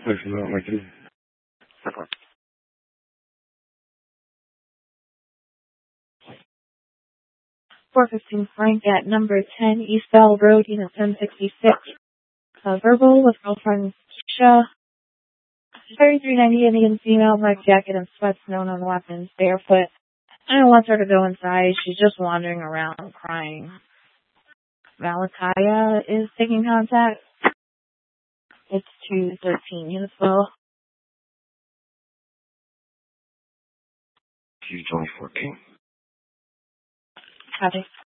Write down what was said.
Listen up, like this. 415 Frank at number 10 East Bell Road, Unit 1066. Verbal with girlfriend Keisha. 3390 Indian female, black jacket and sweats, known on weapons, barefoot. I don't want her to go inside. She's just wandering around crying. Valakaya is taking contact. It's 213 Unisville. Q24 King. Copy.